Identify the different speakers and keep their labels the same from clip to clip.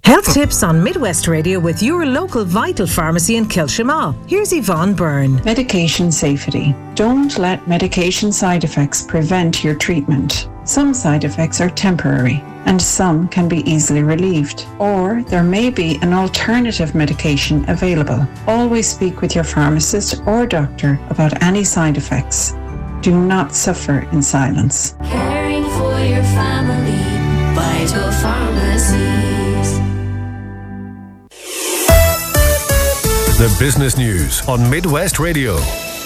Speaker 1: Health tips on Midwest Radio with your local Vital Pharmacy in Kilshima. Here's Yvonne Byrne.
Speaker 2: Medication safety. Don't let medication side effects prevent your treatment. Some side effects are temporary and some can be easily relieved, or there may be an alternative medication available. Always speak with your pharmacist or doctor about any side effects. Do not suffer in silence.
Speaker 3: Caring for your family, Vital Pharmacies.
Speaker 4: The business news on Midwest Radio.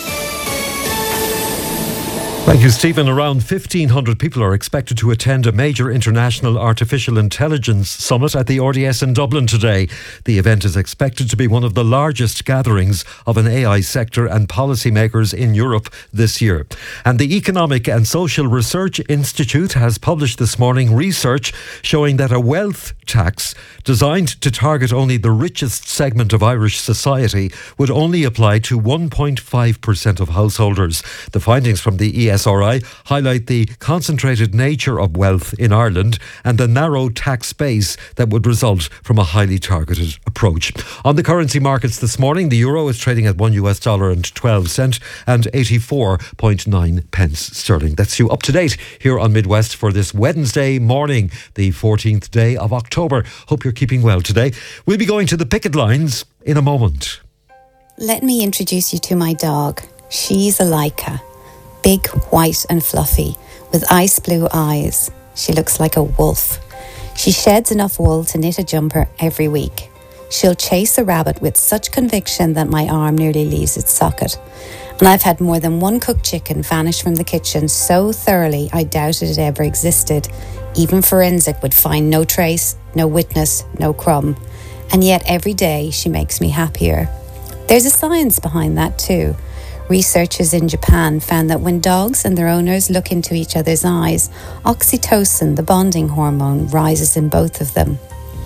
Speaker 5: Thank you, Stephen. Around 1,500 people are expected to attend a major international artificial intelligence summit at the RDS in Dublin today. The event is expected to be one of the largest gatherings of an AI sector and policymakers in Europe this year. And the Economic and Social Research Institute has published this morning research showing that a wealth tax designed to target only the richest segment of Irish society would only apply to 1.5% of householders. The findings from the ESRI highlight the concentrated nature of wealth in Ireland and the narrow tax base that would result from a highly targeted approach. On the currency markets this morning, the euro is trading at $1.12 and 84.9 pence sterling. That's you up to date here on Midwest for this Wednesday morning, the 14th day of October. Hope you're keeping well today. We'll be going to the picket lines in a moment.
Speaker 6: Let me introduce you to my dog. She's a Laika. Big, white and fluffy, with ice blue eyes. She looks like a wolf. She sheds enough wool to knit a jumper every week. She'll chase a rabbit with such conviction that my arm nearly leaves its socket. And I've had more than one cooked chicken vanish from the kitchen so thoroughly I doubted it ever existed. Even forensic would find no trace, no witness, no crumb. And yet every day she makes me happier. There's a science behind that too. Researchers in Japan found that when dogs and their owners look into each other's eyes, oxytocin, the bonding hormone, rises in both of them.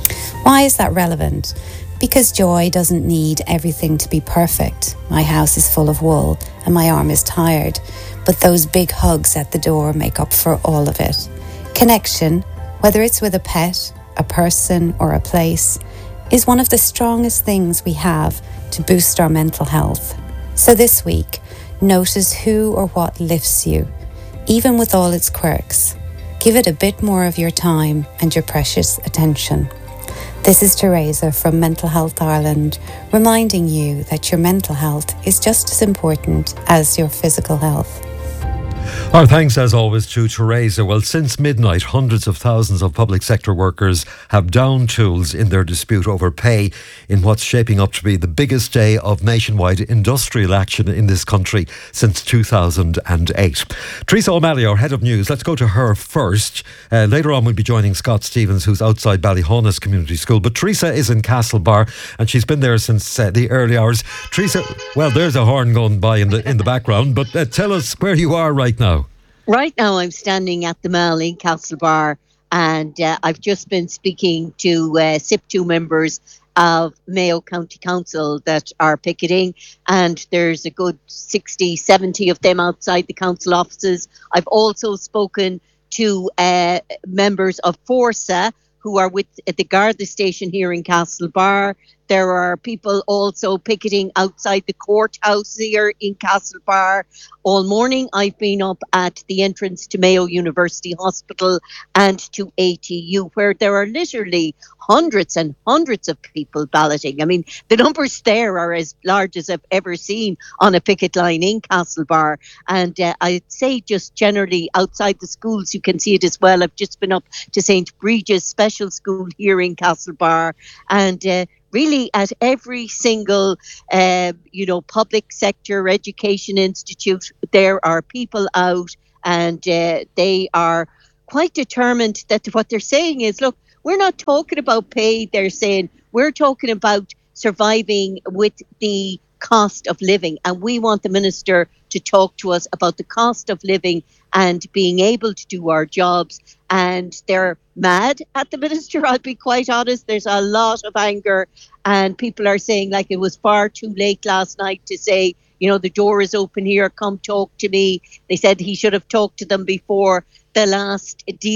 Speaker 6: Why is that relevant? Because joy doesn't need everything to be perfect. My house is full of wool and my arm is tired, but those big hugs at the door make up for all of it. Connection, whether it's with a pet, a person or a place, is one of the strongest things we have to boost our mental health. So this week, notice who or what lifts you, even with all its quirks. Give it a bit more of your time and your precious attention. This is Teresa from Mental Health Ireland, reminding you that your mental health is just as important as your physical health.
Speaker 5: Our thanks as always to Teresa. Well, since midnight, hundreds of thousands of public sector workers have downed tools in their dispute over pay in what's shaping up to be the biggest day of nationwide industrial action in this country since 2008. Teresa O'Malley, our head of news, let's go to her first. Later on we'll be joining Scott Stevens, who's outside Ballyhonus Community School. But Teresa is in Castlebar and she's been there since the early hours. Teresa, well, there's a horn going by in the background, but tell us where you are right now.
Speaker 7: Right now I'm standing at the Mall in Castlebar and I've just been speaking to SIP2 members of Mayo County Council that are picketing, and there's a good 60, 70 of them outside the council offices. I've also spoken to members of Forsa who are at the Garda station here in Castlebar. There are people also picketing outside the courthouse here in Castlebar. All morning I've been up at the entrance to Mayo University Hospital and to ATU, where there are literally hundreds and hundreds of people balloting. I mean, the numbers there are as large as I've ever seen on a picket line in Castlebar. And I'd say just generally outside the schools, you can see it as well. I've just been up to St. Bridget's Special School here in Castlebar, and really at every single, public sector education institute, there are people out, and they are quite determined that what they're saying is, look, we're not talking about pay. They're saying we're talking about surviving with the cost of living, and we want the minister to talk to us about the cost of living and being able to do our jobs. And they're mad at the minister, I'll be quite honest. There's a lot of anger, and people are saying like it was far too late last night to say, the door is open here, come talk to me. They said he should have talked to them before the last deal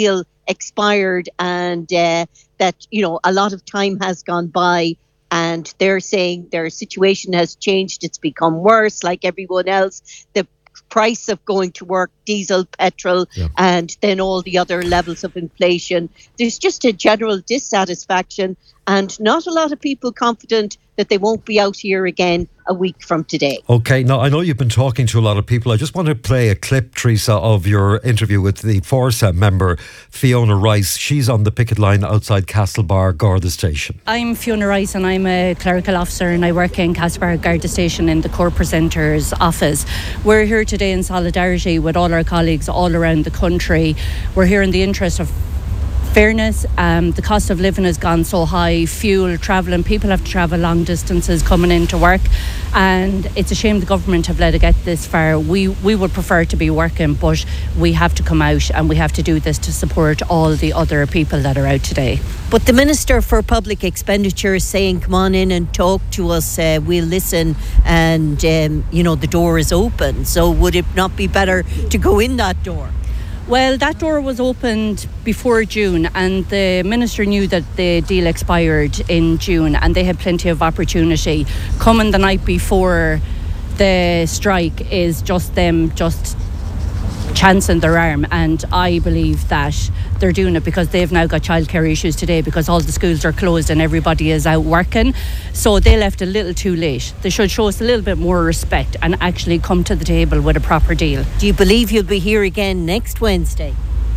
Speaker 7: expired, and that, you know, a lot of time has gone by, and they're saying their situation has changed. It's become worse, like everyone else. The price of going to work, diesel, petrol, and then all the other levels of inflation. There's just a general dissatisfaction, and not a lot of people confident that they won't be out here again a week from today.
Speaker 5: Okay, now I know you've been talking to a lot of people. I just want to play a clip, Teresa, of your interview with the Forsa member, Fiona Rice. She's on the picket line outside Castlebar Garda Station.
Speaker 8: I'm Fiona Rice, and I'm a clerical officer, and I work in Castlebar Garda Station in the Corps Presenter's office. We're here today in solidarity with all our colleagues all around the country. We're here in the interest of fairness. The cost of living has gone so high, fuel, travelling, people have to travel long distances coming into work, and it's a shame the government have let it get this far. We would prefer to be working, but we have to come out and we have to do this to support all the other people that are out today.
Speaker 7: But the Minister for Public Expenditure is saying, come on in and talk to us, we'll listen, and you know, the door is open. So would it not be better to go in that door?
Speaker 8: Well, that door was opened before June, and the Minister knew that the deal expired in June, and they had plenty of opportunity. Coming the night before the strike is just them chancing their arm, and I believe that they're doing it because they've now got childcare issues today because all the schools are closed and everybody is out working. So they left a little too late. They should show us a little bit more respect and actually come to the table with a proper deal.
Speaker 7: Do you believe you'll be here again next Wednesday?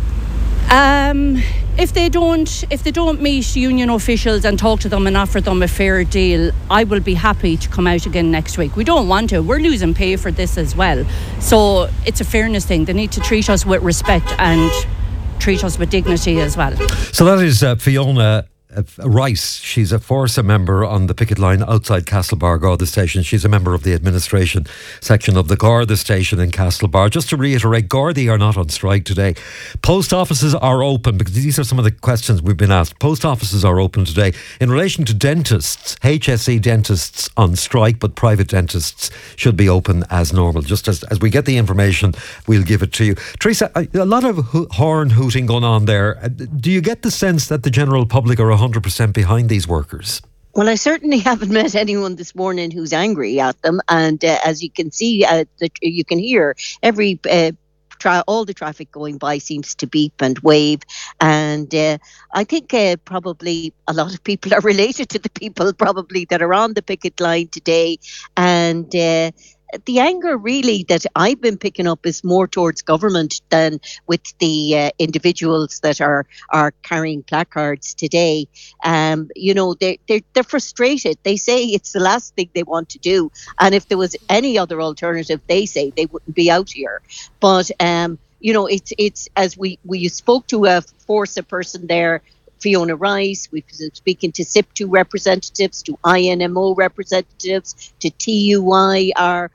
Speaker 8: If they don't meet union officials and talk to them and offer them a fair deal, I will be happy to come out again next week. We don't want to. We're losing pay for this as well. So it's a fairness thing. They need to treat us with respect and treat us with dignity as well.
Speaker 5: So that is Fiona Rice. She's a Forsa member on the picket line outside Castlebar Garda Station. She's a member of the administration section of the Garda Station in Castlebar. Just to reiterate, Gardaí are not on strike today. Post offices are open, because these are some of the questions we've been asked. Post offices are open today. In relation to dentists, HSE dentists on strike, but private dentists should be open as normal. Just as we get the information, we'll give it to you. Teresa, a lot of horn hooting going on there. Do you get the sense that the general public are 100% behind these workers?
Speaker 7: Well, I certainly haven't met anyone this morning who's angry at them, and as you can see, you can hear all the traffic going by seems to beep and wave, and I think probably a lot of people are related to the people probably that are on the picket line today, and the anger really that I've been picking up is more towards government than with the individuals that are carrying placards today. You know, they're frustrated. They say it's the last thing they want to do, and if there was any other alternative, they say they wouldn't be out here. But you know, it's as we spoke to a Forsa person there, Fiona Rice. We've been speaking to SIP2 representatives, to INMO representatives, to TUI, our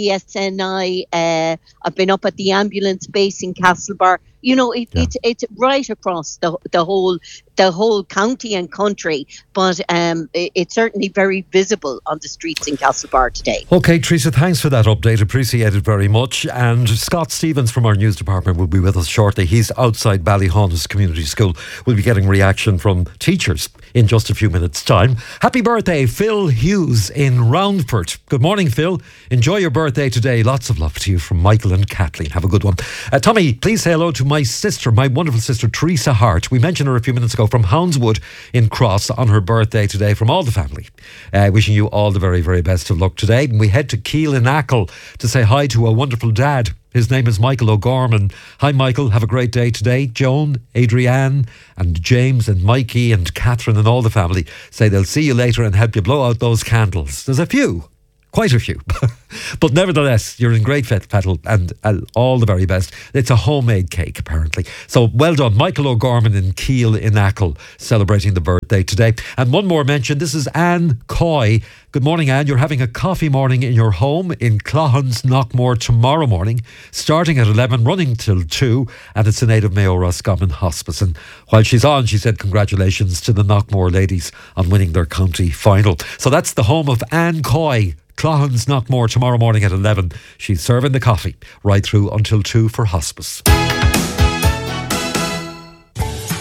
Speaker 7: PSNI. I've been up at the ambulance base in Castlebar. You know, it's right across the whole county and country, but it's certainly very visible on the streets in Castlebar today.
Speaker 5: Okay, Teresa, thanks for that update. Appreciate it very much. And Scott Stevens from our news department will be with us shortly. He's outside Ballyhonus Community School. We'll be getting reaction from teachers in just a few minutes' time. Happy birthday, Phil Hughes in Roundport. Good morning, Phil. Enjoy your birthday today. Lots of love to you from Michael and Kathleen. Have a good one. Tommy, please say hello to my sister, my wonderful sister, Teresa Hart. We mentioned her a few minutes ago, from Houndswood in Cross on her birthday today, from all the family. Wishing you all the very, very best of luck today. And we head to Keele in Achill to say hi to a wonderful dad. His name is Michael O'Gorman. Hi, Michael. Have a great day today. Joan, Adrienne and James and Mikey and Catherine and all the family say they'll see you later and help you blow out those candles. There's a few. Quite a few. But nevertheless, you're in great fettle and all the very best. It's a homemade cake, apparently. So well done. Michael O'Gorman in Keele in Achill celebrating the birthday today. And one more mention. This is Anne Coy. Good morning, Anne. You're having a coffee morning in your home in Clohans, Knockmore tomorrow morning, starting at 11, running till 2, and it's the Native Mayo Roscommon Hospice. And while she's on, she said congratulations to the Knockmore ladies on winning their county final. So that's the home of Anne Coy. Clohans, Knockmore tomorrow morning at 11. She's serving the coffee right through until 2 for hospice.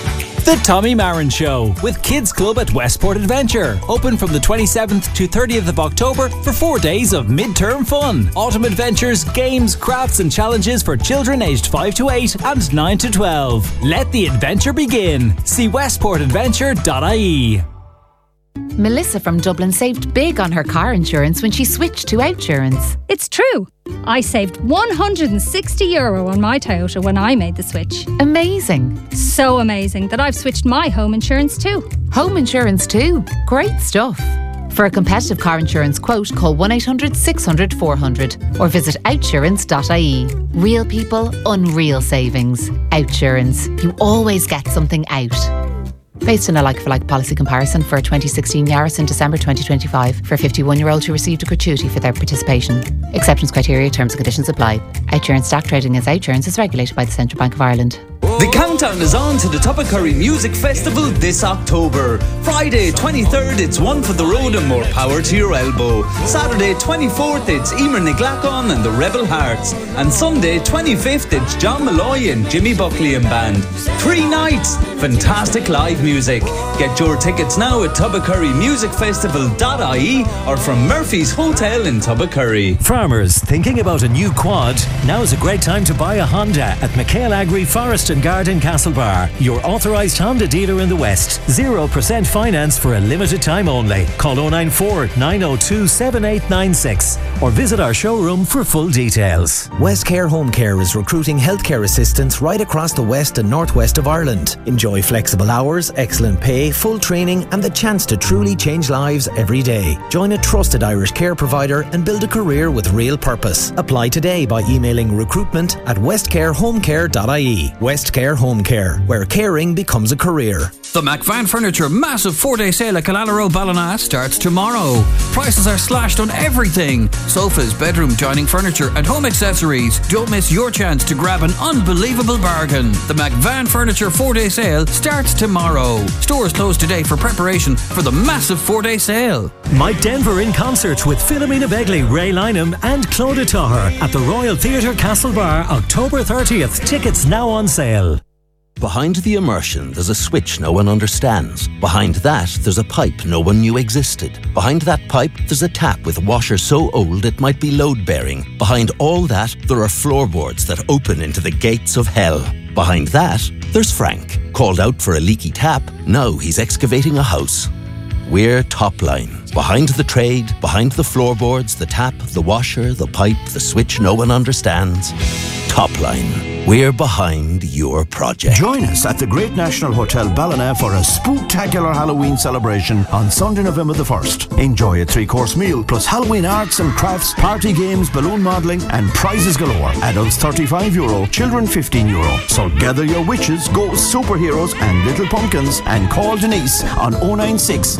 Speaker 9: The Tommy Marin Show with Kids Club at Westport Adventure. Open from the 27th to 30th of October for 4 days of midterm fun. Autumn adventures, games, crafts and challenges for children aged 5 to 8 and 9 to 12. Let the adventure begin. See westportadventure.ie.
Speaker 10: Melissa from Dublin saved big on her car insurance when she switched to Outsurance.
Speaker 11: It's true. I saved €160 on my Toyota when I made the switch.
Speaker 10: Amazing.
Speaker 11: So amazing that I've switched my home insurance too.
Speaker 10: Home insurance too. Great stuff. For a competitive car insurance quote, call 1-800-600-400 or visit outsurance.ie. Real people, unreal savings. Outsurance. You always get something out. Based on a like-for-like policy comparison for a 2016 Yaris in December 2025 for a 51-year-old who received a gratuity for their participation. Acceptance criteria, terms and conditions apply. Outsurance stock trading as Outsurance is regulated by the Central Bank of Ireland.
Speaker 12: The countdown is on to the Tubbercurry Music Festival this October. Friday 23rd, it's One for the Road and More Power to Your Elbow. Saturday 24th, it's Emer Niglacon and the Rebel Hearts. And Sunday 25th, it's John Malloy and Jimmy Buckley and Band. 3 nights, fantastic live music. Get your tickets now at tubbercurrymusicfestival.ie or from Murphy's Hotel in Tubbercurry.
Speaker 13: Farmers thinking about a new quad? Now is a great time to buy a Honda at McHale Agri Forest and Garden Castlebar, your authorised Honda dealer in the West. 0% finance for a limited time only. Call 094 902 7896 or visit our showroom for full details.
Speaker 14: Westcare Home Care is recruiting healthcare assistants right across the west and northwest of Ireland. Enjoy flexible hours, excellent pay, full training and the chance to truly change lives every day. Join a trusted Irish care provider and build a career with real purpose. Apply today by emailing recruitment@westcarehomecare.ie. Westcare Home Care, where caring becomes a career.
Speaker 15: The McVan Furniture massive 4-day sale at Killala Ballina starts tomorrow. Prices are slashed on everything. Sofas, bedroom joining furniture and home accessories. Don't miss your chance to grab an unbelievable bargain. The McVan Furniture 4-day sale starts tomorrow. Stores closed today for preparation for the massive 4-day sale.
Speaker 13: Mike Denver in concert with Philomena Begley, Ray Lynham and Claudia Taher at the Royal Theatre Castlebar, October 30th. Tickets now on sale.
Speaker 16: Behind the immersion, there's a switch no one understands. Behind that, there's a pipe no one knew existed. Behind that pipe, there's a tap with a washer so old it might be load-bearing. Behind all that, there are floorboards that open into the gates of hell. Behind that, there's Frank. Called out for a leaky tap, now he's excavating a house. We're Topline. Behind the trade, behind the floorboards, the tap, the washer, the pipe, the switch no one understands. Topline. We're behind your project.
Speaker 17: Join us at the Great National Hotel Ballina for a spooktacular Halloween celebration on Sunday, November the 1st. Enjoy a 3-course meal plus Halloween arts and crafts, party games, balloon modelling and prizes galore. Adults €35, children €15. So gather your witches, ghosts, superheroes and little pumpkins and call Denise on 096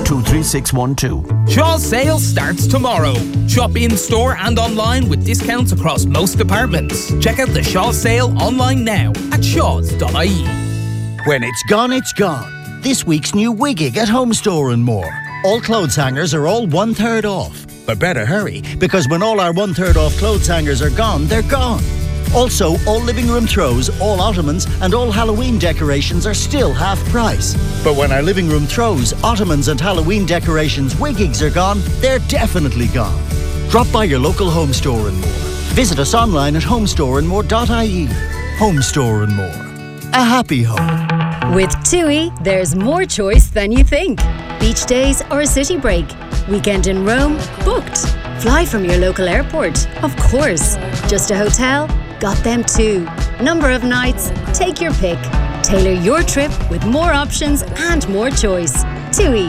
Speaker 17: 23612.
Speaker 18: Shaw's sale starts tomorrow. Shop in store and online with discounts across most departments. Check out the Shaw's sale online now at shaws.ie.
Speaker 19: When it's gone, it's gone. This week's new Wiggig at Home Store and More. All clothes hangers are all 1/3 off. But better hurry, because when all our 1/3 off clothes hangers are gone, they're gone. Also, all living room throws, all ottomans and all Halloween decorations are still half price. But when our living room throws, ottomans and Halloween decorations Wiggigs are gone, they're definitely gone. Drop by your local Home Store and More. Visit us online at homestoreandmore.ie. Home Store and More. A happy home.
Speaker 20: With TUI, there's more choice than you think. Beach days or a city break. Weekend in Rome? Booked. Fly from your local airport? Of course. Just a hotel? Got them too. Number of nights? Take your pick. Tailor your trip with more options and more choice. TUI.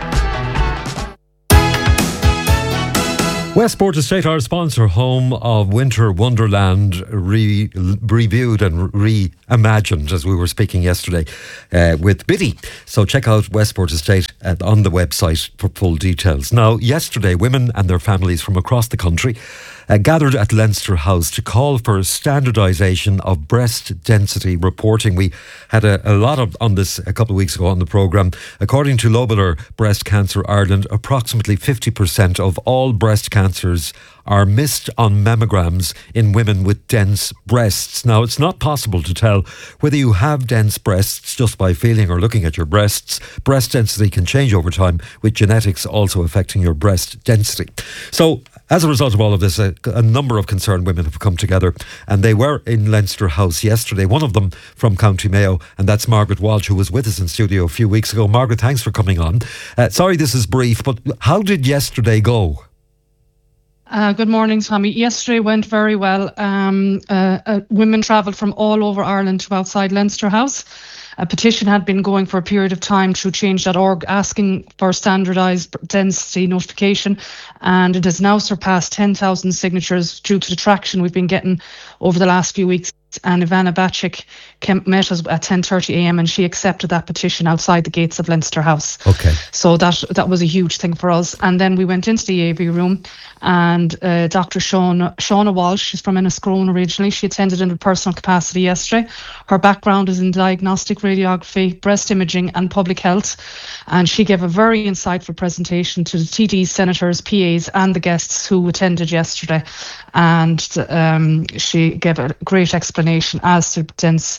Speaker 5: Westport Estate, our sponsor, home of Winter Wonderland, reviewed and reimagined, as we were speaking yesterday with Biddy. So check out Westport Estate on the website for full details. Now, yesterday, women and their families from across the country gathered at Leinster House to call for standardisation of breast density reporting. We had a lot on this a couple of weeks ago on the programme. According to Lobular Breast Cancer Ireland, approximately 50% of all breast cancers are missed on mammograms in women with dense breasts. Now, it's not possible to tell whether you have dense breasts just by feeling or looking at your breasts. Breast density can change over time, with genetics also affecting your breast density. So, as a result of all of this, a number of concerned women have come together, and they were in Leinster House yesterday. One of them from County Mayo, and that's Margaret Walsh, who was with us in studio a few weeks ago. Margaret, thanks for coming on. Sorry this is brief, but how did yesterday go?
Speaker 21: Good morning, Tommy. Yesterday went very well. Women travelled from all over Ireland to outside Leinster House. A petition had been going for a period of time through Change.org asking for standardised density notification, and it has now surpassed 10,000 signatures due to the traction we've been getting over the last few weeks. And Ivana Bacik met us at 10:30 a.m. and she accepted that petition outside the gates of Leinster House.
Speaker 5: Okay.
Speaker 21: So that was a huge thing for us. And then we went into the AV room, and Dr. Shauna Walsh, she's from Enniscrone originally. She attended in a personal capacity yesterday. Her background is in diagnostic radiography, breast imaging and public health. And she gave a very insightful presentation to the TDs, senators, PAs and the guests who attended yesterday. And she gave a great explanation as to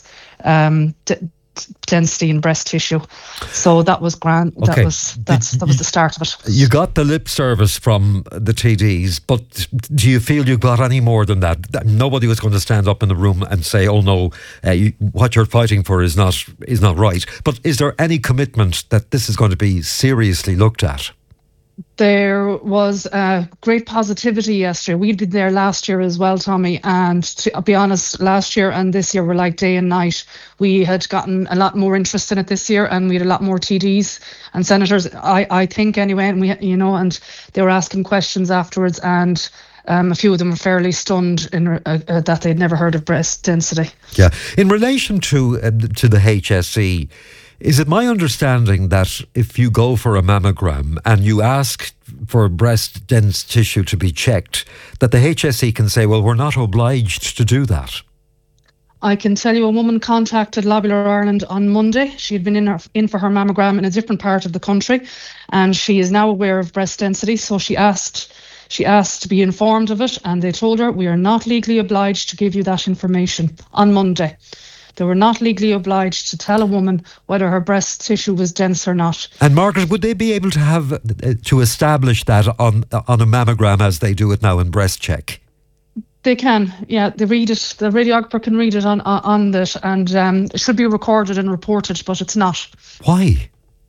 Speaker 21: density in breast tissue. So that was grand.
Speaker 5: Okay.
Speaker 21: That was the start of it.
Speaker 5: You got the lip service from the TDs, but do you feel you got any more than that? Nobody was going to stand up in the room and say, "Oh no, what you're fighting for is not right." But is there any commitment that this is going to be seriously looked at?
Speaker 21: There was great positivity yesterday. We'd been there last year as well, Tommy, and to be honest, last year and this year were like day and night. We had gotten a lot more interest in it this year, and we had a lot more TDs and senators, I think anyway, and and they were asking questions afterwards, and a few of them were fairly stunned that they'd never heard of breast density.
Speaker 5: Yeah. In relation to the HSE, is it my understanding that if you go for a mammogram and you ask for breast dense tissue to be checked, that the HSE can say, well, we're not obliged to do that?
Speaker 21: I can tell you a woman contacted Lobular Ireland on Monday. She had been in for her mammogram in a different part of the country, and she is now aware of breast density. So she asked to be informed of it, and they told her, we are not legally obliged to give you that information on Monday. They were not legally obliged to tell a woman whether her breast tissue was dense or not.
Speaker 5: And Margaret, would they be able to have to establish that on a mammogram as they do it now in breast check?
Speaker 21: They can, yeah. They read it. The radiographer can read it on that, and it should be recorded and reported, but it's not.
Speaker 5: Why?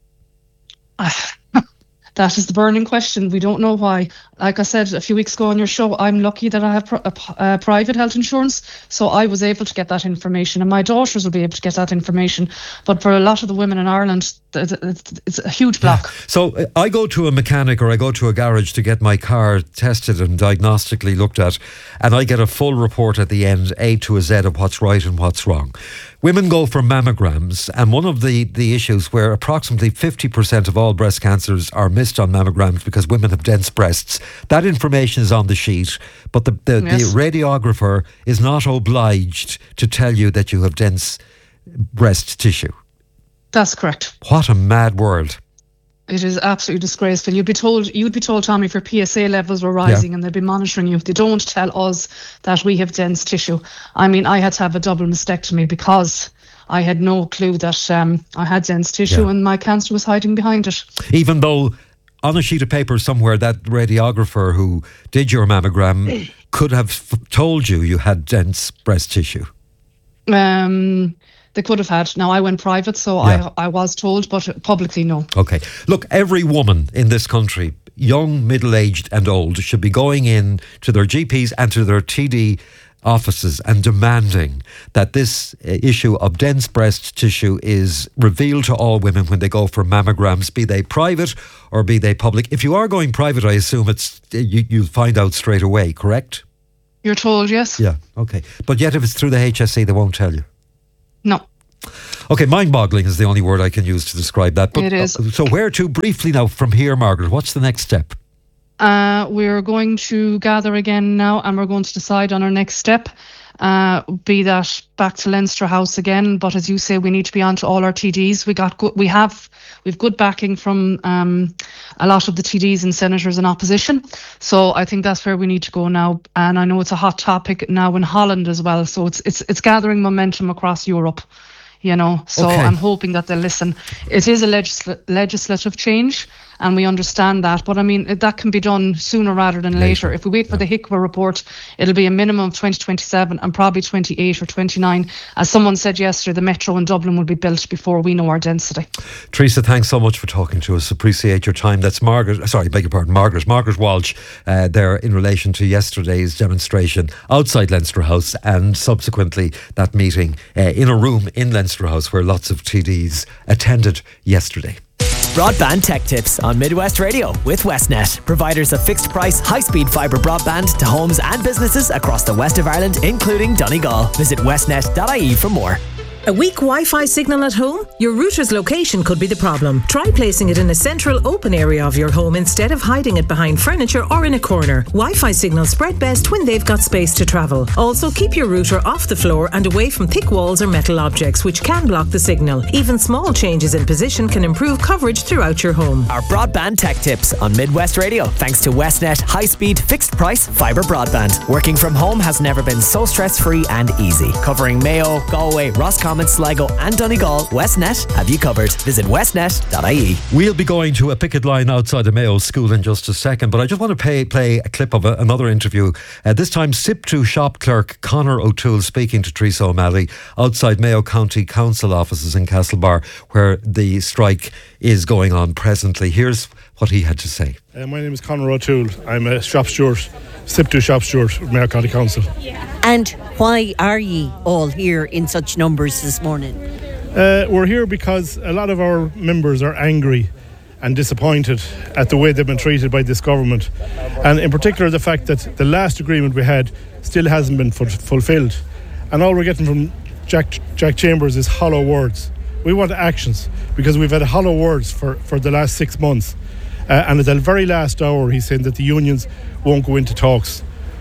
Speaker 21: That is the burning question. We don't know why. Like I said a few weeks ago on your show, I'm lucky that I have private health insurance, so I was able to get that information, and my daughters will be able to get that information. But for a lot of the women in Ireland, it's a huge block.
Speaker 5: Yeah. So I go to a mechanic or I go to a garage to get my car tested and diagnostically looked at, and I get a full report at the end, A to a Z, of what's right and what's wrong. Women go for mammograms, and one of the issues where approximately 50% of all breast cancers are missed on mammograms because women have dense breasts. That information is on the sheet, but the radiographer is not obliged to tell you that you have dense breast tissue.
Speaker 21: That's correct.
Speaker 5: What a mad world.
Speaker 21: It is absolutely disgraceful. You'd be told, Tommy, if your PSA levels were rising, and they'd be monitoring you. They don't tell us that we have dense tissue. I mean, I had to have a double mastectomy because I had no clue that I had dense tissue, and my cancer was hiding behind it.
Speaker 5: Even though on a sheet of paper somewhere that radiographer who did your mammogram could have told you had dense breast tissue.
Speaker 21: They could have had. Now, I went private, so I was told, but publicly, no.
Speaker 5: Okay. Look, every woman in this country, young, middle-aged and old, should be going in to their GPs and to their TD offices and demanding that this issue of dense breast tissue is revealed to all women when they go for mammograms, be they private or be they public. If you are going private, I assume it's you'll find out straight away, correct?
Speaker 21: You're told, yes.
Speaker 5: Yeah, okay. But yet if it's through the HSE, they won't tell you.
Speaker 21: No.
Speaker 5: Okay, mind-boggling is the only word I can use to describe that. But,
Speaker 21: it is.
Speaker 5: So where to briefly now from here, Margaret? What's the next step?
Speaker 21: We're going to gather again now, and we're going to decide on our next step. Be that back to Leinster House again, but as you say, we need to be on to all our TDs. We We've good backing from a lot of the TDs and senators in opposition. So I think that's where we need to go now. And I know it's a hot topic now in Holland as well. So it's gathering momentum across Europe. So I'm hoping that they'll listen. It is a legislative change, and we understand that. But I mean, that can be done sooner rather than later. If we wait for the HICWA report, it'll be a minimum of 2027 and probably 28 or 29. As someone said yesterday, the metro in Dublin will be built before we know our density.
Speaker 5: Teresa, thanks so much for talking to us. Appreciate your time. That's Margaret Walsh there in relation to yesterday's demonstration outside Leinster House and subsequently that meeting in a room in Leinster House where lots of TDs attended yesterday.
Speaker 1: Broadband Tech Tips on Midwest Radio with Westnet, providers of fixed price, high-speed fibre broadband to homes and businesses across the west of Ireland, including Donegal. Visit westnet.ie for more.
Speaker 22: A weak Wi-Fi signal at home? Your router's location could be the problem. Try placing it in a central open area of your home instead of hiding it behind furniture or in a corner. Wi-Fi signals spread best when they've got space to travel. Also, keep your router off the floor and away from thick walls or metal objects which can block the signal. Even small changes in position can improve coverage throughout your home.
Speaker 1: Our Broadband Tech Tips on Midwest Radio, thanks to Westnet high-speed, fixed-price fibre broadband. Working from home has never been so stress-free and easy. Covering Mayo, Galway, Roscommon, Sligo and Donegal, Westnet have you covered. Visit westnet.ie.
Speaker 5: We'll be going to a picket line outside the Mayo School in just a second, but I just want to play a clip of another interview. This time SIP2 shop clerk Conor O'Toole speaking to Teresa O'Malley outside Mayo County Council offices in Castlebar, where the strike is going on presently. Here's what he had to say.
Speaker 23: My name is Conor O'Toole. I'm a shop steward, SIP2 shop steward with Mayo County Council.
Speaker 7: And why are ye all here in such numbers this morning?
Speaker 23: We're here because a lot of our members are angry and disappointed at the way they've been treated by this government, and in particular the fact that the last agreement we had still hasn't been fulfilled, and all we're getting from Jack Chambers is hollow words. We want actions, because we've had hollow words for the last 6 months, and at the very last hour he's saying that the unions won't go into talks.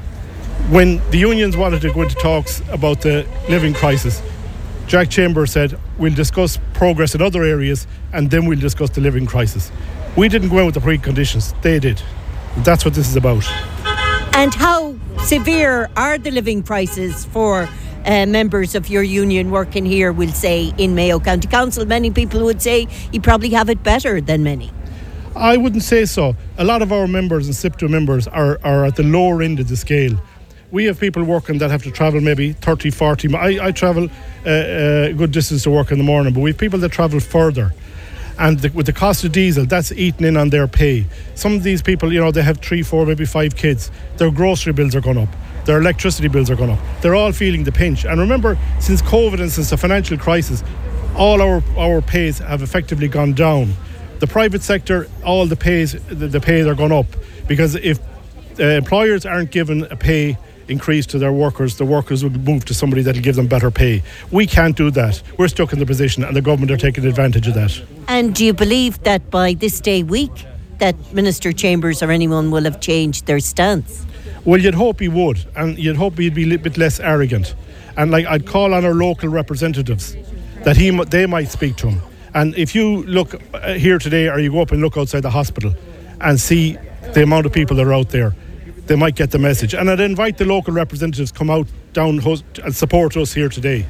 Speaker 23: When the unions wanted to go into talks about the living crisis, Jack Chambers said, we'll discuss progress in other areas and then we'll discuss the living crisis. We didn't go in with the preconditions, they did. That's what this is about.
Speaker 7: And how severe are the living prices for members of your union working here, we'll say, in Mayo County Council? Many people would say you probably have it better than many.
Speaker 23: I wouldn't say so. A lot of our members and SIP2 members are at the lower end of the scale. We have people working that have to travel maybe 30, 40. I travel a good distance to work in the morning, but we have people that travel further. And with the cost of diesel, that's eating in on their pay. Some of these people, they have 3, 4, maybe 5 kids. Their grocery bills are going up. Their electricity bills are going up. They're all feeling the pinch. And remember, since COVID and since the financial crisis, all our pays have effectively gone down. The private sector, all the pays are going up, because if employers aren't given a pay increase to their workers, the workers will move to somebody that will give them better pay. We can't do that. We're stuck in the position, and the government are taking advantage of that.
Speaker 7: And do you believe that by this day week that Minister Chambers or anyone will have changed their stance?
Speaker 23: Well, you'd hope he would, and you'd hope he'd be a little bit less arrogant. And I'd call on our local representatives that they might speak to him. And if you look here today, or you go up and look outside the hospital and see the amount of people that are out there, they might get the message. And I'd invite the local representatives come out down and support us here today.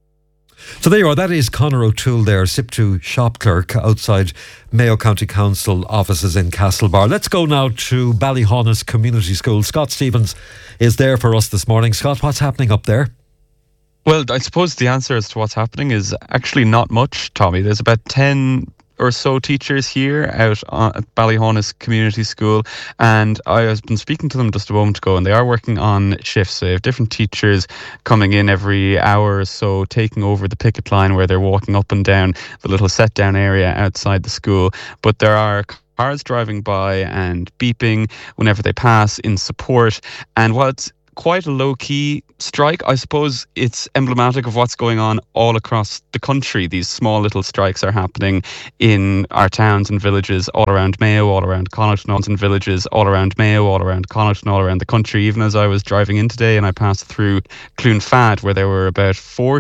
Speaker 5: So there you are. That is Conor O'Toole there, SIP2 shop clerk outside Mayo County Council offices in Castlebar. Let's go now to Ballyhonus Community School. Scott Stevens is there for us this morning. Scott, what's happening up there?
Speaker 24: Well, I suppose the answer as to what's happening is actually not much, Tommy. There's about 10 or so teachers here out at Ballyhonus Community School, and I have been speaking to them just a moment ago, and they are working on shifts. So they have different teachers coming in every hour or so, taking over the picket line where they're walking up and down the little set down area outside the school. But there are cars driving by and beeping whenever they pass in support, and while it's quite a low-key strike, I suppose it's emblematic of what's going on all across the country. These small little strikes are happening in our towns and villages all around Mayo, all around Connaughton, and villages all around Mayo, all around Connaughton, all around the country. Even as I was driving in today and I passed through Cloonfad, where there were about 4